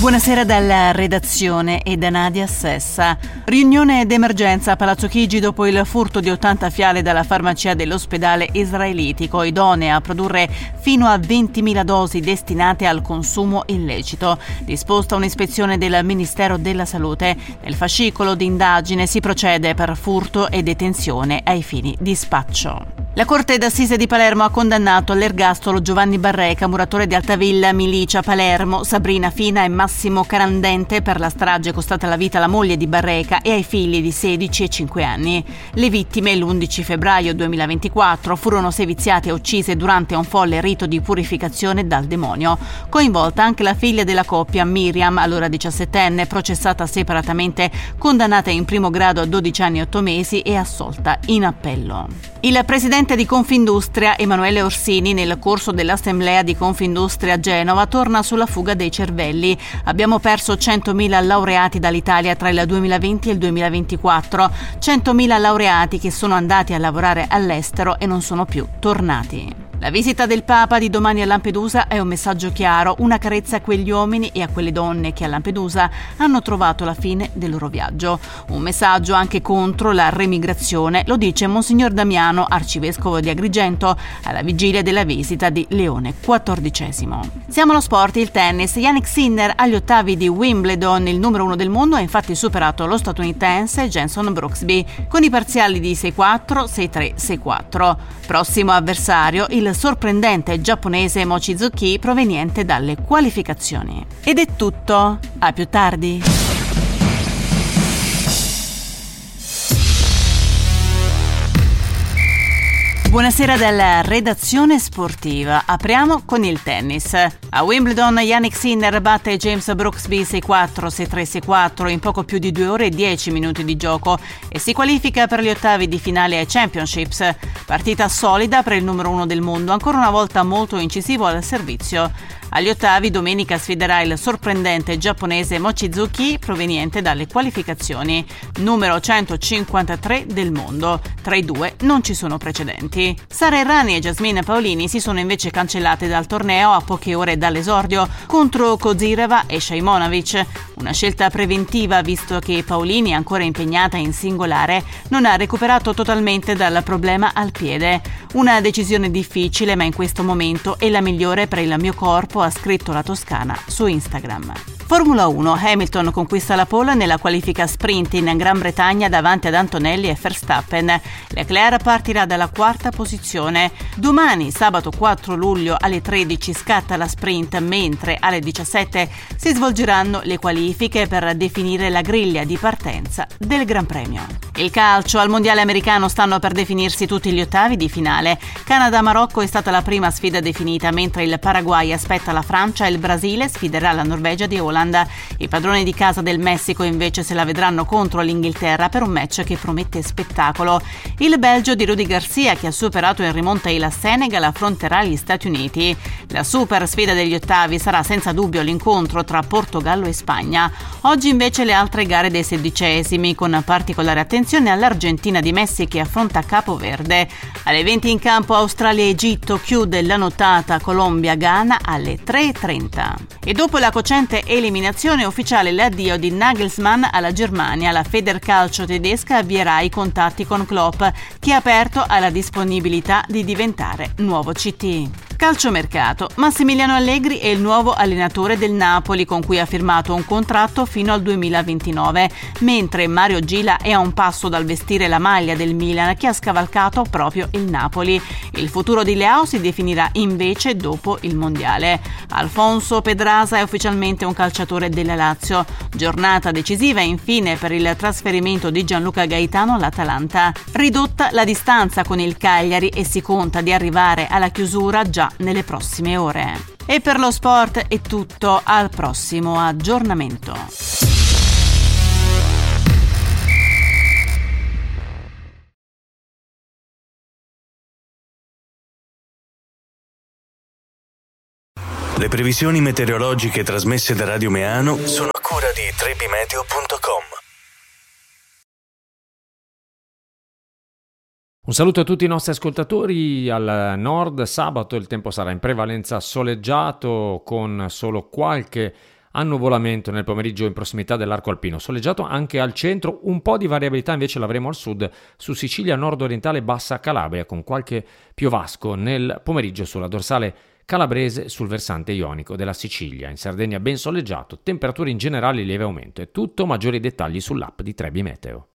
Buonasera dalla redazione e da Nadia Sessa. Riunione d'emergenza a Palazzo Chigi dopo il furto di 80 fiale dalla farmacia dell'ospedale israelitico, idonea a produrre fino a 20.000 dosi destinate al consumo illecito. Disposta un'ispezione del Ministero della Salute. Nel fascicolo di indagine si procede per furto e detenzione ai fini di spaccio. La Corte d'Assise di Palermo ha condannato all'ergastolo Giovanni Barreca, muratore di Altavilla, Milicia, Palermo, Sabrina Fina e Massimo Carandente per la strage costata la vita alla moglie di Barreca e ai figli di 16 e 5 anni. Le vittime, l'11 febbraio 2024, furono seviziate e uccise durante un folle rito di purificazione dal demonio. Coinvolta anche la figlia della coppia, Miriam, allora 17enne, processata separatamente, condannata in primo grado a 12 anni e 8 mesi e assolta in appello. Il presidente di Confindustria, Emanuele Orsini, nel corso dell'assemblea di Confindustria a Genova, torna sulla fuga dei cervelli. Abbiamo perso 100.000 laureati dall'Italia tra il 2020 e il 2024, 100.000 laureati che sono andati a lavorare all'estero e non sono più tornati. La visita del Papa di domani a Lampedusa è un messaggio chiaro, una carezza a quegli uomini e a quelle donne che a Lampedusa hanno trovato la fine del loro viaggio. Un messaggio anche contro la remigrazione, lo dice Monsignor Damiano, arcivescovo di Agrigento, alla vigilia della visita di Leone XIV. Siamo allo sport, il tennis. Jannik Sinner agli ottavi di Wimbledon, il numero 1 del mondo, ha infatti superato lo statunitense Jenson Brooksby con i parziali di 6-4, 6-3, 6-4. Prossimo avversario, il sorprendente giapponese Mochizuki proveniente dalle qualificazioni. Ed è tutto, a più tardi. Buonasera dalla redazione sportiva. Apriamo con il tennis. A Wimbledon Jannik Sinner batte James Brooksby 6-4, 6-3, 6-4 in poco più di 2 ore e 10 minuti di gioco e si qualifica per gli ottavi di finale ai Championships. Partita solida per il numero 1 del mondo, ancora una volta molto incisivo al servizio. Agli ottavi domenica sfiderà il sorprendente giapponese Mochizuki proveniente dalle qualificazioni, numero 153 del mondo. Tra i due non ci sono precedenti. Sara Errani e Jasmine Paolini si sono invece cancellate dal torneo a poche ore dall'esordio contro Kozireva e Shaimonovic. Una scelta preventiva visto che Paolini, ancora impegnata in singolare, non ha recuperato totalmente dal problema al piede. Una decisione difficile, ma in questo momento è la migliore per il mio corpo, ha scritto la toscana su Instagram. Formula 1, Hamilton conquista la pole nella qualifica sprint in Gran Bretagna davanti ad Antonelli e Verstappen. Leclerc partirà dalla quarta posizione. Domani, sabato 4 luglio alle 13 scatta la sprint, mentre alle 17 si svolgeranno le qualifiche per definire la griglia di partenza del Gran Premio. Il calcio, al mondiale americano stanno per definirsi tutti gli ottavi di finale. Canada-Marocco è stata la prima sfida definita, mentre il Paraguay aspetta la Francia e il Brasile sfiderà la Norvegia di Holland. I padroni di casa del Messico invece se la vedranno contro l'Inghilterra per un match che promette spettacolo. Il Belgio di Rudy Garcia, che ha superato in rimonta il Senegal, affronterà gli Stati Uniti. La super sfida degli ottavi sarà senza dubbio l'incontro tra Portogallo e Spagna. Oggi invece le altre gare dei sedicesimi, con particolare attenzione all'Argentina di Messi che affronta Capoverde. Alle 20 in campo Australia-Egitto, chiude la nottata Colombia-Ghana alle 3:30. E dopo la cocente eliminazione ufficiale l'addio di Nagelsmann alla Germania, la Federcalcio tedesca avvierà i contatti con Klopp, che ha aperto alla disponibilità di diventare nuovo CT. Calciomercato. Massimiliano Allegri è il nuovo allenatore del Napoli, con cui ha firmato un contratto fino al 2029, mentre Mario Gila è a un passo dal vestire la maglia del Milan, che ha scavalcato proprio il Napoli. Il futuro di Leao si definirà invece dopo il Mondiale. Alfonso Pedraza è ufficialmente un calciatore della Lazio. Giornata decisiva infine per il trasferimento di Gianluca Gaetano all'Atalanta. Ridotta la distanza con il Cagliari e si conta di arrivare alla chiusura già nelle prossime ore. E per lo sport è tutto, al prossimo aggiornamento. Le previsioni meteorologiche trasmesse da Radio Meano sono a cura di trebimeteo.com. Un saluto a tutti i nostri ascoltatori. Al nord sabato il tempo sarà in prevalenza soleggiato con solo qualche annuvolamento nel pomeriggio in prossimità dell'arco alpino, soleggiato anche al centro, un po' di variabilità invece l'avremo al sud, su Sicilia nord-orientale e bassa Calabria, con qualche piovasco nel pomeriggio sulla dorsale calabrese sul versante ionico della Sicilia. In Sardegna ben soleggiato, temperature in generale in lieve aumento. È tutto, maggiori dettagli sull'app di Trebi Meteo.